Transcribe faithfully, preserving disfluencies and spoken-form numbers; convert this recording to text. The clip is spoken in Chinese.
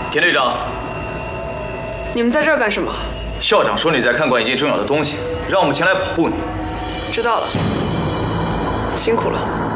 田队长， 你们在这儿干什么？ 校长说你在看管一件重要的东西，让我们前来保护你。 知道了，辛苦了。